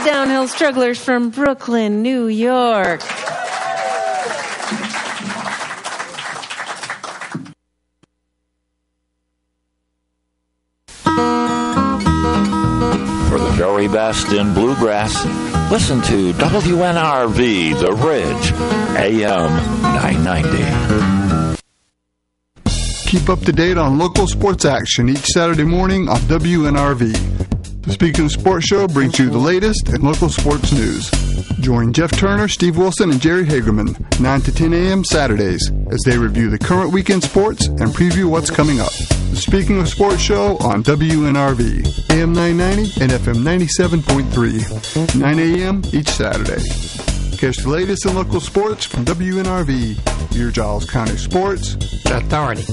downhill strugglers from Brooklyn, New York. For the very best in bluegrass, listen to WNRV The Ridge, AM 990. Keep up to date on local sports action each Saturday morning on WNRV. The Speaking of Sports show brings you the latest in local sports news. Join Jeff Turner, Steve Wilson, and Jerry Hagerman 9 to 10 a.m. Saturdays as they review the current weekend sports and preview what's coming up. The Speaking of Sports show on WNRV, AM 990 and FM 97.3, 9 a.m. each Saturday. Catch the latest in local sports from WNRV, your Giles County Sports Authority.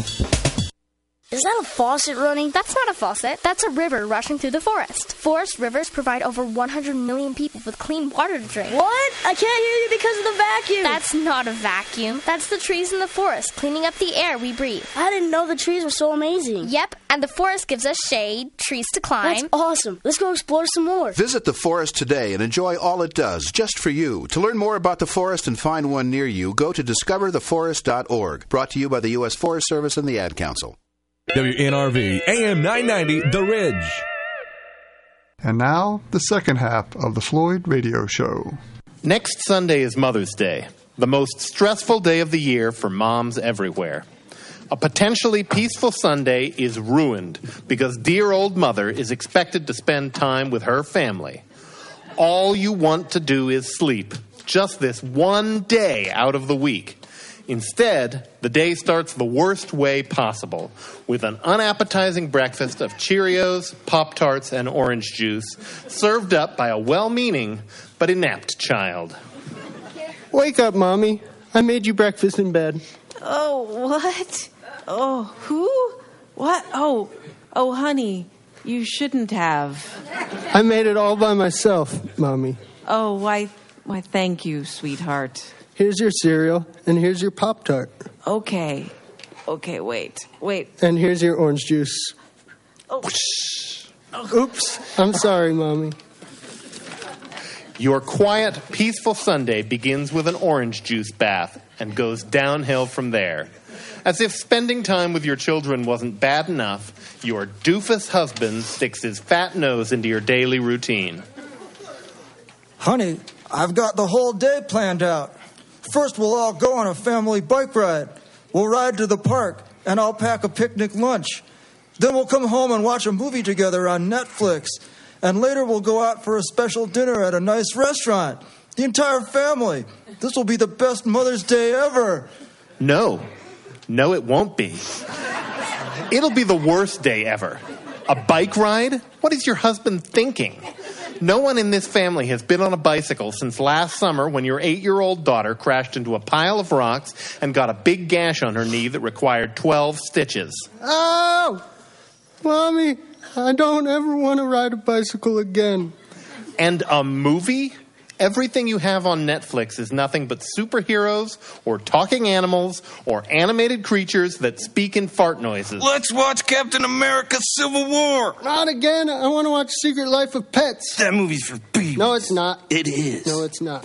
Is that a faucet running? That's not a faucet. That's a river rushing through the forest. Forest rivers provide over 100 million people with clean water to drink. What? I can't hear you because of the vacuum. That's not a vacuum. That's the trees in the forest cleaning up the air we breathe. I didn't know the trees were so amazing. Yep, and the forest gives us shade, trees to climb. That's awesome. Let's go explore some more. Visit the forest today and enjoy all it does, just for you. To learn more about the forest and find one near you, go to discovertheforest.org. Brought to you by the U.S. Forest Service and the Ad Council. WNRV, AM 990, The Ridge. And now, the second half of the Floyd Radio Show. Next Sunday is Mother's Day, the most stressful day of the year for moms everywhere. A potentially peaceful Sunday is ruined because dear old mother is expected to spend time with her family. All you want to do is sleep, just this one day out of the week. Instead, the day starts the worst way possible, with an unappetizing breakfast of Cheerios, Pop-Tarts, and orange juice, served up by a well-meaning but inept child. Wake up, Mommy. I made you breakfast in bed. Oh, what? Oh, who? What? Oh, honey, you shouldn't have. I made it all by myself, Mommy. Oh, why, thank you, sweetheart. Here's your cereal, and here's your Pop-Tart. Okay, wait. And here's your orange juice. Oh. Oops, I'm sorry, Mommy. Your quiet, peaceful Sunday begins with an orange juice bath and goes downhill from there. As if spending time with your children wasn't bad enough, your doofus husband sticks his fat nose into your daily routine. Honey, I've got the whole day planned out. First, we'll all go on a family bike ride. We'll ride to the park, and I'll pack a picnic lunch. Then we'll come home and watch a movie together on Netflix. And later we'll go out for a special dinner at a nice restaurant. The entire family. This will be the best Mother's Day ever. No, it won't be. It'll be the worst day ever. A bike ride? What is your husband thinking? No one in this family has been on a bicycle since last summer when your 8-year-old daughter crashed into a pile of rocks and got a big gash on her knee that required 12 stitches. Oh! Mommy, I don't ever want to ride a bicycle again. And a movie? Everything you have on Netflix is nothing but superheroes or talking animals or animated creatures that speak in fart noises. Let's watch Captain America Civil War. Not again. I want to watch Secret Life of Pets. That movie's for babies. No, it's not. It is. No, it's not.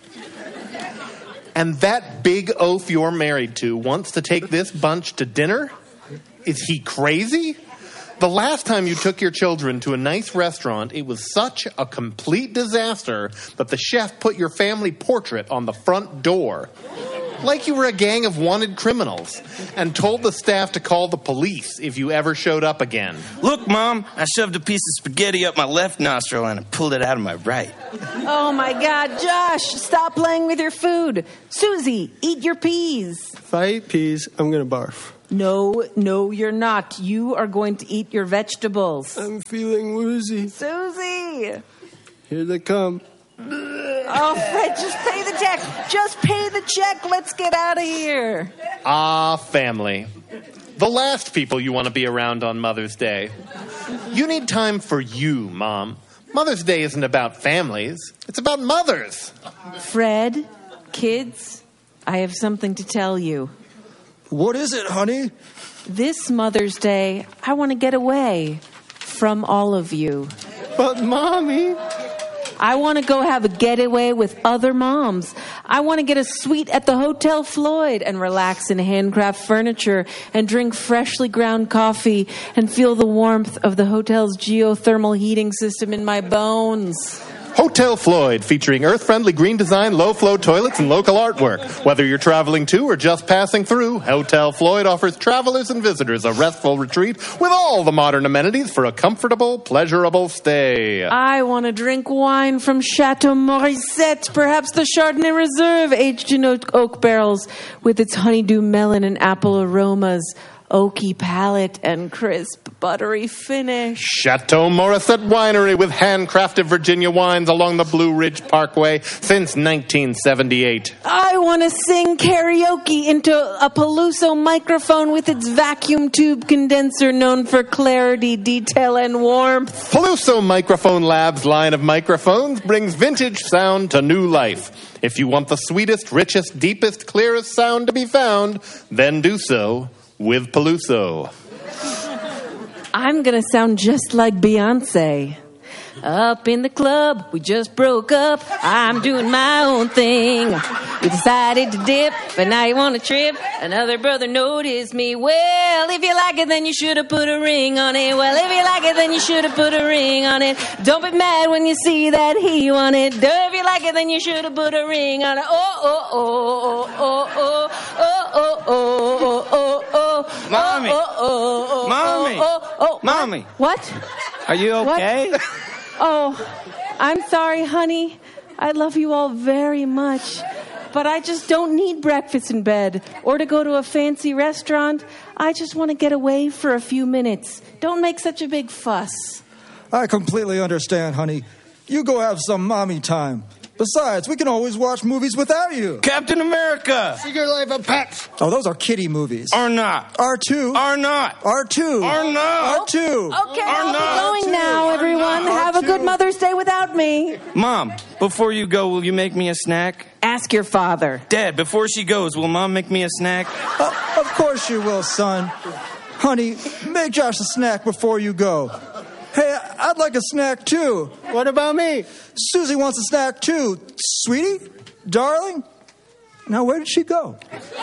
And that big oaf you're married to wants to take this bunch to dinner? Is he crazy? The last time you took your children to a nice restaurant, it was such a complete disaster that the chef put your family portrait on the front door. Like you were a gang of wanted criminals, and told the staff to call the police if you ever showed up again. Look, Mom, I shoved a piece of spaghetti up my left nostril and I pulled it out of my right. Oh, my God, Josh, stop playing with your food. Susie, eat your peas. If I eat peas, I'm going to barf. No, you're not. You are going to eat your vegetables. I'm feeling woozy. Susie! Here they come. Oh, Fred, just pay the check. Just pay the check. Let's get out of here. Ah, family. The last people you want to be around on Mother's Day. You need time for you, Mom. Mother's Day isn't about families. It's about mothers. Fred, kids, I have something to tell you. What is it, honey? This Mother's Day, I want to get away from all of you. But, Mommy... I want to go have a getaway with other moms. I want to get a suite at the Hotel Floyd and relax in handcraft furniture and drink freshly ground coffee and feel the warmth of the hotel's geothermal heating system in my bones. Hotel Floyd, featuring earth-friendly green design, low-flow toilets, and local artwork. Whether you're traveling to or just passing through, Hotel Floyd offers travelers and visitors a restful retreat with all the modern amenities for a comfortable, pleasurable stay. I want to drink wine from Chateau Morissette, perhaps the Chardonnay Reserve, aged in oak barrels, with its honeydew melon and apple aromas. Oaky palate and crisp, buttery finish. Chateau Morissette Winery with handcrafted Virginia wines along the Blue Ridge Parkway since 1978. I want to sing karaoke into a Peluso microphone with its vacuum tube condenser known for clarity, detail, and warmth. Peluso Microphone Labs line of microphones brings vintage sound to new life. If you want the sweetest, richest, deepest, clearest sound to be found, then do so with Peluso. I'm going to sound just like Beyonce. Up in the club, we just broke up. I'm doing my own thing. We decided to dip, but now you want to trip. Another brother noticed me. Well, if you like it, then you should have put a ring on it. Well, if you like it, then you should have put a ring on it. Don't be mad when you see that he won it. If you like it, then you should have put a ring on it. Oh, oh, oh, oh, oh, oh, oh, oh, oh, oh. Mommy. Mommy. Mommy. What? Are you okay? What? Oh, I'm sorry, honey. I love you all very much. But I just don't need breakfast in bed or to go to a fancy restaurant. I just want to get away for a few minutes. Don't make such a big fuss. I completely understand, honey. You go have some mommy time. Besides, we can always watch movies without you. Captain America. Secret Life of Pets. Oh, those are kiddie movies. Are not. R2. Are not. R2. Are not. R2. Okay, Are I'll not. be going now, everyone. Have a good Mother's Day without me. Mom, before you go, will you make me a snack? Ask your father. Dad, before she goes, will Mom make me a snack? Of course you will, son. Honey, make Josh a snack before you go. Hey, I'd like a snack, too. What about me? Susie wants a snack, too. Sweetie? Darling? Now, where did she go?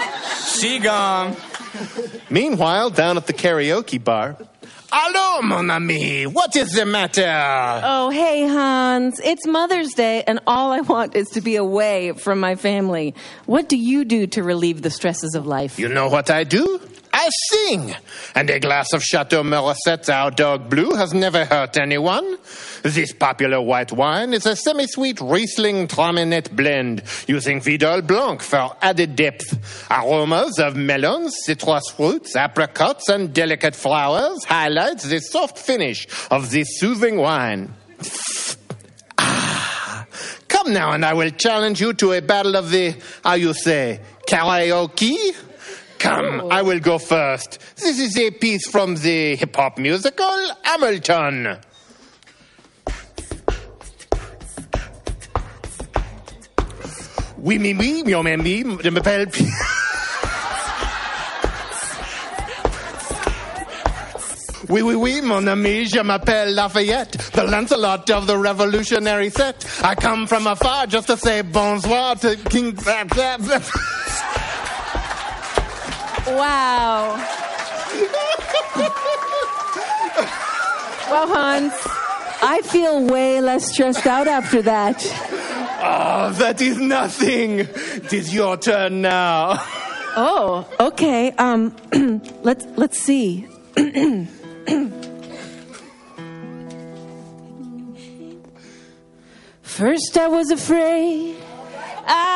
She gone. Meanwhile, down at the karaoke bar. Allô, mon ami. What is the matter? Oh, hey, Hans. It's Mother's Day, and all I want is to be away from my family. What do you do to relieve the stresses of life? You know what I do? I sing. And a glass of Chateau Morissette, our dog Blue, has never hurt anyone. This popular white wine is a semi-sweet Riesling Traminette blend using Vidal Blanc for added depth. Aromas of melons, citrus fruits, apricots, and delicate flowers highlights the soft finish of this soothing wine. Come now, and I will challenge you to a battle of the, how you say, karaoke? Come, I will go first. This is a piece from the hip-hop musical Hamilton. Oui, je m'appelle... Oui, mon ami, je m'appelle Lafayette, the Lancelot of the revolutionary set. I come from afar just to say bonsoir to King... Wow. Well, Hans, I feel way less stressed out after that. Oh, that is nothing. It is your turn now. Oh, okay. Let's see. First I was afraid